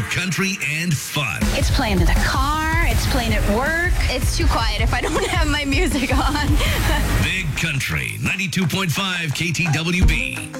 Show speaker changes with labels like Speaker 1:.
Speaker 1: for country and fun.
Speaker 2: It's playing in the car. It's playing at work.
Speaker 3: It's too quiet if I don't have my music on.
Speaker 1: Big Country, 92.5 KTWB.